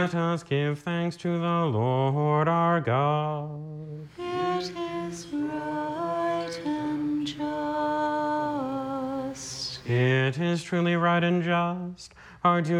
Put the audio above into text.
Let us give thanks to the Lord our God. It is right and just. It is truly right and just, our duty